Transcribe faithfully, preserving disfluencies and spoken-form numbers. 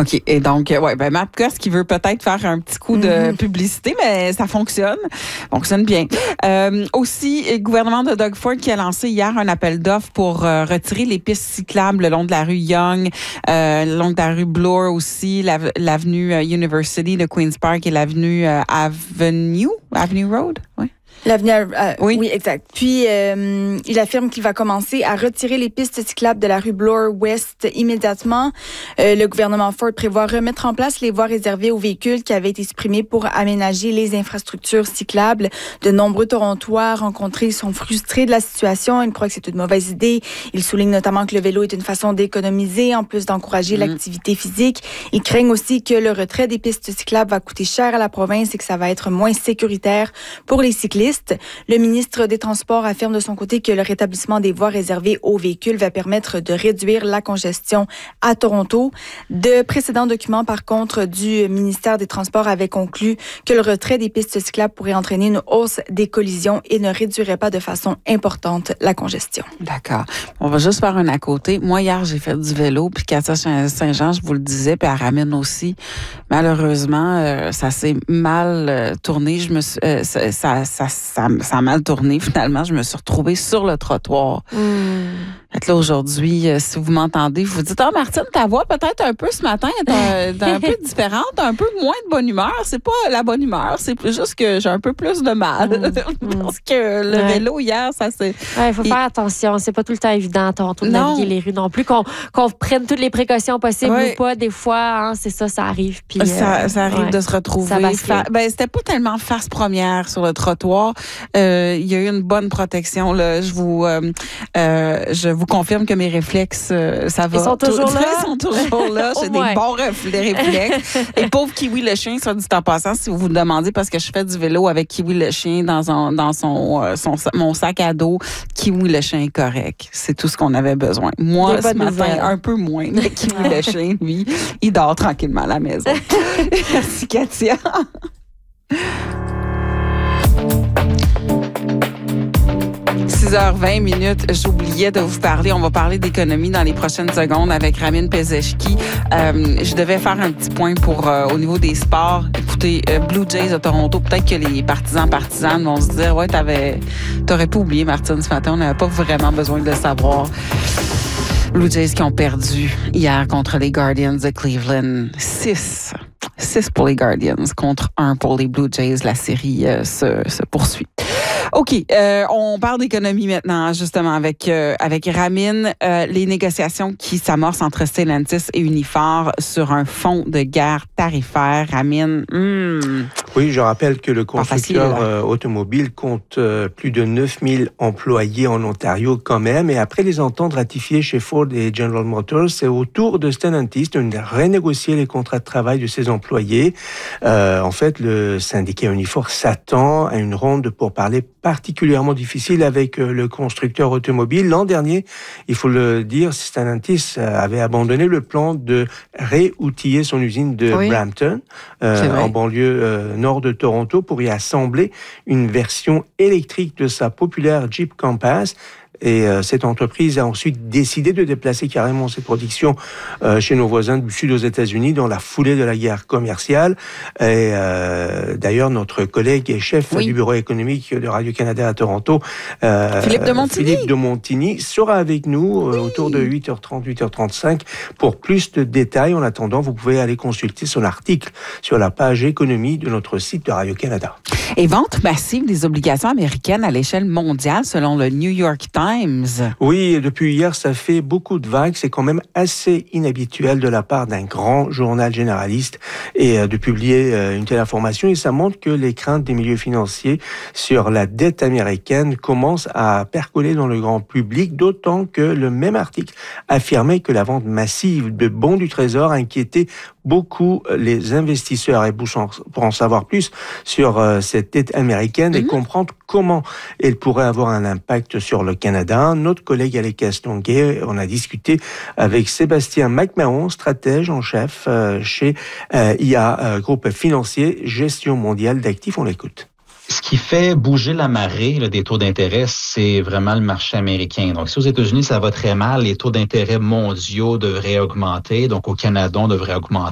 OK. Et donc, euh, ouais, ben MapQuest qui veut peut-être faire un petit coup de mm-hmm. publicité, mais ça fonctionne. Fonctionne bien. Euh, aussi, le gouvernement de Doug Ford qui a lancé hier un appel d'offres pour euh, retirer les pistes cyclables le long de la rue Young, euh, le long de la rue Bloor aussi, la, l'avenue euh, University de Queen's Park et l'avenue euh, Avenue, Avenue Road, oui. L'avenir, euh, oui. oui, exact. Puis, euh, il affirme qu'il va commencer à retirer les pistes cyclables de la rue Bloor West immédiatement. Euh, le gouvernement Ford prévoit remettre en place les voies réservées aux véhicules qui avaient été supprimées pour aménager les infrastructures cyclables. De nombreux Torontois rencontrés sont frustrés de la situation. Ils croient que c'est une mauvaise idée. Ils soulignent notamment que le vélo est une façon d'économiser, en plus d'encourager mmh. l'activité physique. Ils craignent aussi que le retrait des pistes cyclables va coûter cher à la province et que ça va être moins sécuritaire pour les cyclistes. Le ministre des Transports affirme de son côté que le rétablissement des voies réservées aux véhicules va permettre de réduire la congestion à Toronto. De précédents documents, par contre, du ministère des Transports avaient conclu que le retrait des pistes cyclables pourrait entraîner une hausse des collisions et ne réduirait pas de façon importante la congestion. D'accord. On va juste faire un à côté. Moi, hier, j'ai fait du vélo, puis Katia Saint-Jean, je vous le disais, puis elle ramène aussi. Malheureusement, euh, ça s'est mal euh, tourné. Je me suis, euh, ça, ça, ça Ça, ça a mal tourné, finalement. Je me suis retrouvée sur le trottoir. Mm. Fait là, aujourd'hui, euh, si vous m'entendez, vous vous dites, ah, oh, Martine, ta voix peut-être un peu ce matin est un, un peu différente, un peu moins de bonne humeur. C'est pas la bonne humeur, c'est juste que j'ai un peu plus de mal. Mm. Parce que le ouais. vélo, hier, ça c'est... Ouais, il faut Et... faire attention. C'est pas tout le temps évident à Toronto de naviguer les rues non plus. Qu'on, qu'on prenne toutes les précautions possibles ouais. ou pas. Des fois, hein, c'est ça, ça arrive. Puis, ça, euh, ça arrive ouais. de se retrouver. Fa... Ben, c'était pas tellement face première sur le trottoir. Euh, il y a eu une bonne protection. Là. Je vous, euh, euh, je vous confirme que mes réflexes, euh, ça va. Ils sont toujours Tout, là. Ils sont toujours là. J'ai des bons réflexes. Et pauvre Kiwi le chien, soit dit en passant, si vous vous demandez, parce que je fais du vélo avec Kiwi le chien dans, un, dans son, son, mon sac à dos, Kiwi le chien est correct. C'est tout ce qu'on avait besoin. Moi, ce matin, nouvelles. un peu moins. Mais Kiwi le chien, lui, il dort tranquillement à la maison. Merci, Katia. six heures vingt minutes, j'oubliais de vous parler. On va parler d'économie dans les prochaines secondes avec Ramin Pezeshki. Euh, je devais faire un petit point pour euh, au niveau des sports. Écoutez, euh, Blue Jays de Toronto, peut-être que les partisans partisanes vont se dire, ouais, t'avais, t'aurais pas oublié, Martine, ce matin. On n'avait pas vraiment besoin de le savoir. Blue Jays qui ont perdu hier contre les Guardians de Cleveland. Six. Six pour les Guardians contre un pour les Blue Jays. La série euh, se, se poursuit. OK, euh, on parle d'économie maintenant, justement, avec euh, avec Ramin. Euh, les négociations qui s'amorcent entre Stellantis et Unifor sur un fonds de guerre tarifaire. Ramin, hmm. Oui, je rappelle que le constructeur facile, euh, automobile compte euh, plus de neuf mille employés en Ontario quand même. Et après les ententes ratifiées chez Ford et General Motors, c'est au tour de Stellantis de renégocier les contrats de travail de ses employés. Euh, en fait, le syndicat Unifor s'attend à une ronde pour parler particulièrement difficile avec le constructeur automobile. L'an dernier, il faut le dire, Stellantis avait abandonné le plan de réoutiller son usine de oui. Brampton, euh, en banlieue euh, nord de Toronto, pour y assembler une version électrique de sa populaire Jeep Compass. Et euh, cette entreprise a ensuite décidé de déplacer carrément ses productions euh, chez nos voisins du sud aux États-Unis dans la foulée de la guerre commerciale. Et euh, d'ailleurs, notre collègue et chef oui. du bureau économique de Radio-Canada à Toronto, euh, Philippe de Montigny, Philippe de Montigny sera avec nous oui. euh, autour de huit heures trente, huit heures trente-cinq pour plus de détails. En attendant, vous pouvez aller consulter son article sur la page économie de notre site de Radio-Canada. Et vente massive des obligations américaines à l'échelle mondiale selon le New York Times. Oui, depuis hier, ça fait beaucoup de vagues. C'est quand même assez inhabituel de la part d'un grand journal généraliste et euh, de publier euh, une telle information. Et ça montre que les craintes des milieux financiers sur la dette américaine commencent à percoler dans le grand public, d'autant que le même article affirmait que la vente massive de bons du Trésor inquiétait beaucoup les investisseurs. Et pour en savoir plus sur euh, cette dette américaine mm-hmm. et comprendre comment elle pourrait avoir un impact sur le Canada, notre collègue Alex Longuet, on a discuté avec Sébastien McMahon, stratège en chef euh, chez euh, I A euh, Groupe Financier, Gestion mondiale d'actifs. On l'écoute. Ce qui fait bouger la marée là, des taux d'intérêt, c'est vraiment le marché américain. Donc, si aux États-Unis, ça va très mal, les taux d'intérêt mondiaux devraient augmenter. Donc, au Canada, on devrait augmenter.